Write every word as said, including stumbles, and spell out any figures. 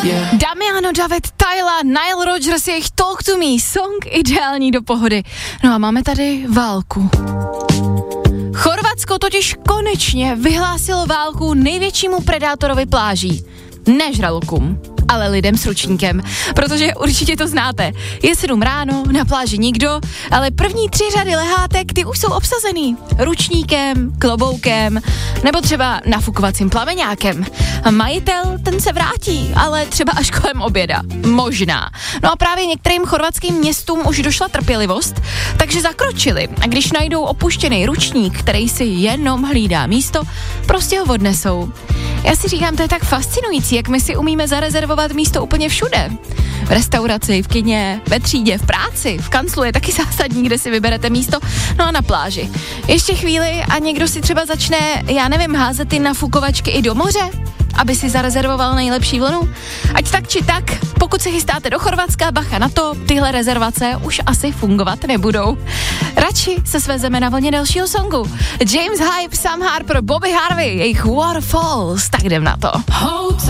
Yeah. Damiano, David, Tyla, Nile Rodgers, jejich Talk to Me, song ideální do pohody. No a máme tady válku. Chorvatsko totiž konečně vyhlásilo válku největšímu predátorovi pláží. Ne žralokům, ale lidem s ručníkem, protože určitě to znáte. Je sedm ráno, na pláži nikdo, ale první tři řady lehátek, ty už jsou obsazený. Ručníkem, kloboukem, nebo třeba nafukovacím plameňákem. Majitel, ten se vrátí, ale třeba až kolem oběda. Možná. No a právě některým chorvatským městům už došla trpělivost, takže zakročili. A když najdou opuštěný ručník, který si jenom hlídá místo, prostě ho odnesou. Já si říkám, to je tak fascinující, jak my si umíme zarezervovat místo úplně všude. V restauraci, v kině, ve třídě, v práci, v kanclu je taky zásadní, kde si vyberete místo, no a na pláži. Ještě chvíli a někdo si třeba začne, já nevím, házet ty nafukovačky i do moře, aby si zarezervoval nejlepší vlnu. Ať tak či tak, pokud se chystáte do Chorvatska, bacha na to, tyhle rezervace už asi fungovat nebudou. Radši se svezeme na vlně dalšího songu. James Hype, Sam Harper, Bobby Harvey, jejich Waterfalls, tak jdem na to.